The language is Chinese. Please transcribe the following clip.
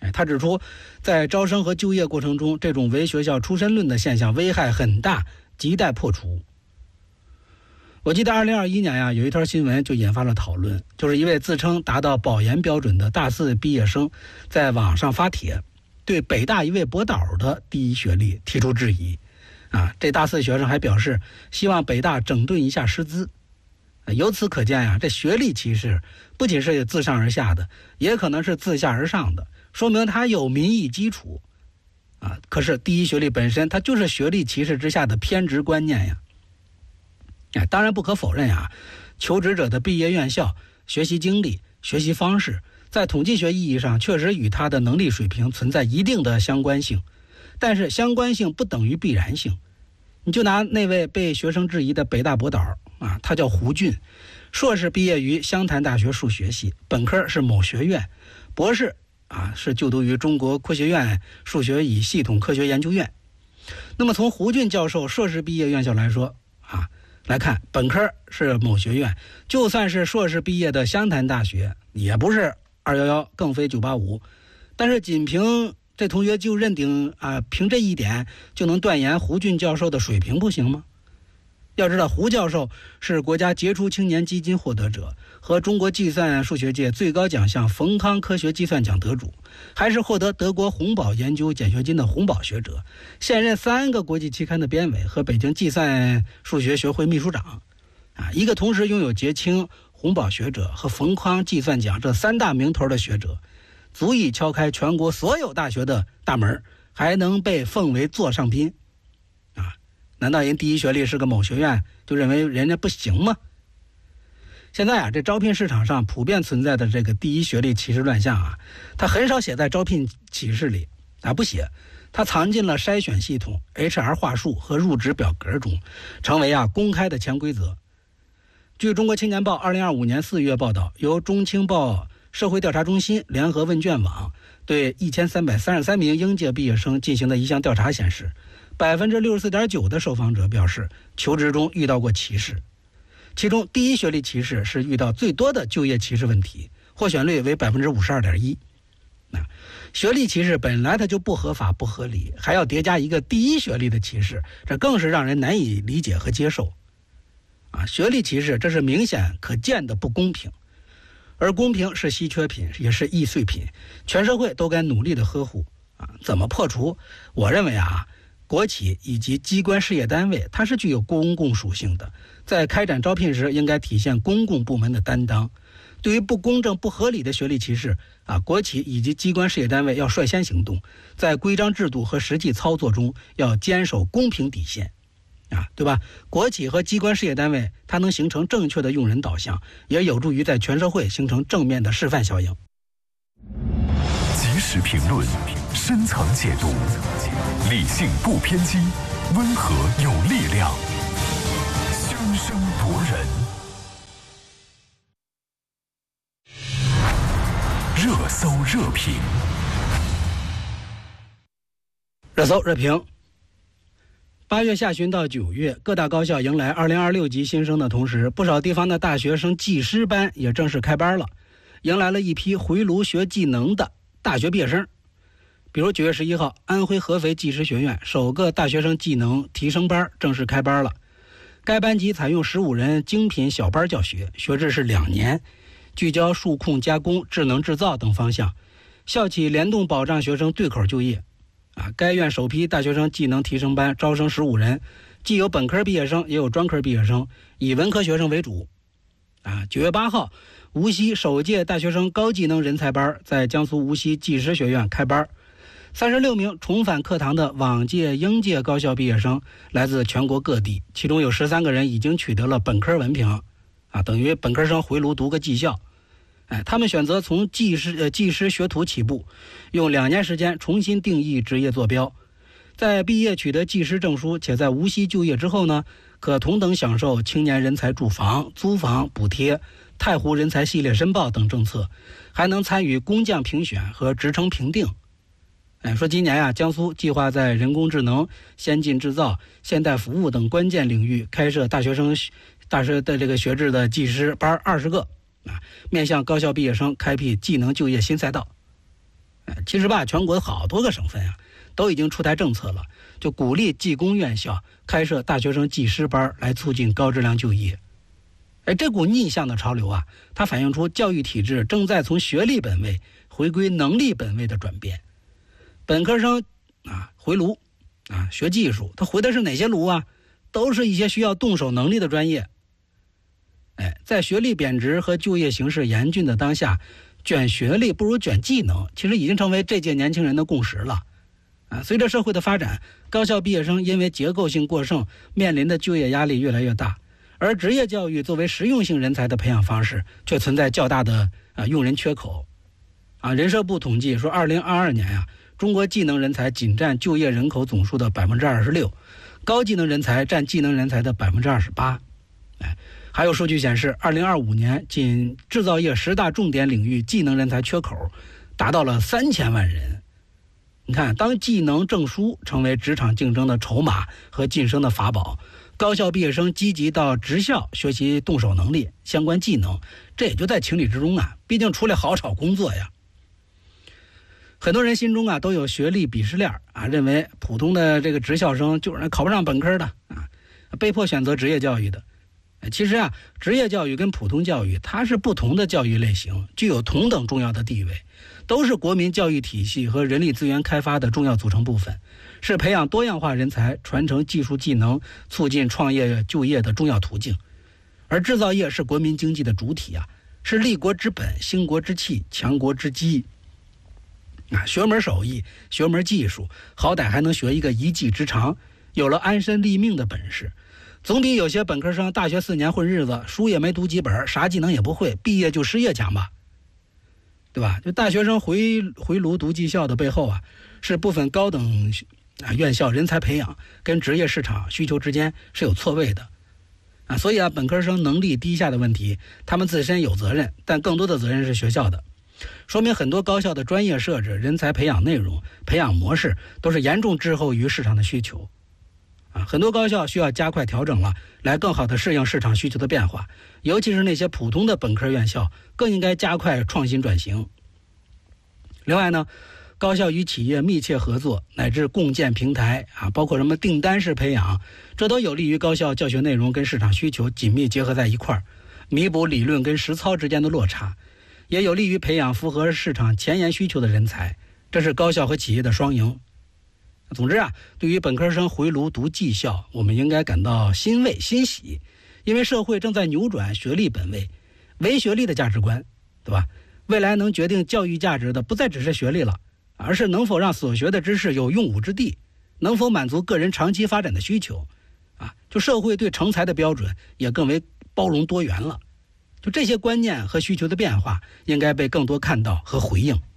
他指出，在招生和就业过程中，这种唯学校出身论的现象危害很大，亟待破除。我记得2021年有一条新闻就引发了讨论，就是一位自称达到保研标准的大四毕业生在网上发帖，对北大一位博导的第一学历提出质疑。这大四学生还表示希望北大整顿一下师资。由此可见这学历歧视不仅是自上而下的，也可能是自下而上的，说明它有民意基础。可是第一学历本身它就是学历歧视之下的偏执观念呀。当然不可否认求职者的毕业院校、学习经历、学习方式，在统计学意义上确实与他的能力水平存在一定的相关性，但是相关性不等于必然性。你就拿那位被学生质疑的北大博导他叫胡俊，硕士毕业于湘潭大学数学系，本科是某学院，博士是就读于中国科学院数学与系统科学研究院。那么从胡俊教授硕士毕业院校来说来看，本科是某学院，就算是硕士毕业的湘潭大学，也不是211，更非985。但是仅凭这同学就认定凭这一点就能断言胡俊教授的水平不行吗？要知道，胡教授是国家杰出青年基金获得者，和中国计算数学界最高奖项冯康科学计算奖得主，还是获得德国洪堡研究奖学金的洪堡学者，现任3个国际期刊的编委和北京计算数学学会秘书长。一个同时拥有杰青、洪堡学者和冯康计算奖这3大名头的学者，足以敲开全国所有大学的大门，还能被奉为座上宾。难道人第一学历是个某学院就认为人家不行吗？现在这招聘市场上普遍存在的这个第一学历歧视乱象它很少写在招聘启事里不写，它藏进了筛选系统、HR 话术和入职表格中，成为公开的潜规则。据中国青年报2025年4月报道，由中青报社会调查中心联合问卷网对1333名应届毕业生进行的一项调查显示，64.9%的受访者表示求职中遇到过歧视，其中第一学历歧视是遇到最多的就业歧视问题，获选率为 52.1%。学历歧视本来它就不合法不合理，还要叠加一个第一学历的歧视，这更是让人难以理解和接受。学历歧视这是明显可见的不公平，而公平是稀缺品，也是易碎品，全社会都该努力的呵护。怎么破除？我认为国企以及机关事业单位它是具有公共属性的，在开展招聘时应该体现公共部门的担当。对于不公正不合理的学历歧视国企以及机关事业单位要率先行动，在规章制度和实际操作中要坚守公平底线对吧？国企和机关事业单位它能形成正确的用人导向，也有助于在全社会形成正面的示范效应。 及时评论，深层解读，理性不偏激，温和有力量，声声夺人。热搜热评， 热搜热评。8月下旬到9月，各大高校迎来2026级新生的同时，不少地方的大学生技师班也正式开班了，迎来了一批回炉学技能的大学毕业生。比如9月11号，安徽合肥技师学院首个大学生技能提升班正式开班了。该班级采用15人精品小班教学，学制是2年，聚焦数控加工、智能制造等方向，校企联动保障学生对口就业。该院首批大学生技能提升班招生15人，既有本科毕业生，也有专科毕业生，以文科学生为主。9月8号，无锡首届大学生高技能人才班在江苏无锡技师学院开班，36名重返课堂的往届应届高校毕业生来自全国各地，其中有13个人已经取得了本科文凭，等于本科生回炉读个技校。他们选择从技师学徒起步，用2年时间重新定义职业坐标。在毕业取得技师证书且在无锡就业之后呢，可同等享受青年人才住房、租房补贴、太湖人才系列申报等政策，还能参与工匠评选和职称评定。说今年江苏计划在人工智能、先进制造、现代服务等关键领域开设大学的这个学制的技师班20个，面向高校毕业生开辟技能就业新赛道。 其实吧，全国好多个省份啊，都已经出台政策了，就鼓励技工院校开设大学生技师班，来促进高质量就业。这股逆向的潮流啊，它反映出教育体制正在从学历本位回归能力本位的转变。本科生回炉学技术，他回的是哪些炉啊？都是一些需要动手能力的专业。在学历贬值和就业形势严峻的当下，卷学历不如卷技能，其实已经成为这届年轻人的共识了。随着社会的发展，高校毕业生因为结构性过剩，面临的就业压力越来越大，而职业教育作为实用性人才的培养方式，却存在较大的用人缺口。人社部统计说，2022年中国技能人才仅占就业人口总数的26%，高技能人才占技能人才的28%。还有数据显示，2025年仅制造业10大重点领域技能人才缺口达到了3000万人。你看，当技能证书成为职场竞争的筹码和晋升的法宝，高校毕业生积极到职校学习动手能力相关技能，这也就在情理之中毕竟出来好找工作呀。很多人心中都有学历鄙视链认为普通的这个职校生就是考不上本科的被迫选择职业教育的。其实职业教育跟普通教育它是不同的教育类型，具有同等重要的地位，都是国民教育体系和人力资源开发的重要组成部分，是培养多样化人才、传承技术技能、促进创业就业的重要途径。而制造业是国民经济的主体是立国之本、兴国之器、强国之基。学门手艺、学门技术，好歹还能学一个一技之长，有了安身立命的本事，总比有些本科生大学4年混日子，书也没读几本，啥技能也不会，毕业就失业强吧，对吧？就大学生回炉读技校的背后是部分高等院校人才培养跟职业市场需求之间是有错位的所以本科生能力低下的问题，他们自身有责任，但更多的责任是学校的。说明很多高校的专业设置、人才培养内容、培养模式都是严重滞后于市场的需求很多高校需要加快调整了，来更好的适应市场需求的变化，尤其是那些普通的本科院校更应该加快创新转型。另外呢，高校与企业密切合作乃至共建平台包括什么订单式培养，这都有利于高校教学内容跟市场需求紧密结合在一块儿，弥补理论跟实操之间的落差，也有利于培养符合市场前沿需求的人才，这是高校和企业的双赢。总之对于本科生回炉读技校，我们应该感到欣慰欣喜，因为社会正在扭转学历本位、唯学历的价值观，对吧？未来能决定教育价值的不再只是学历了，而是能否让所学的知识有用武之地，能否满足个人长期发展的需求就社会对成才的标准也更为包容多元了。就这些观念和需求的变化，应该被更多看到和回应。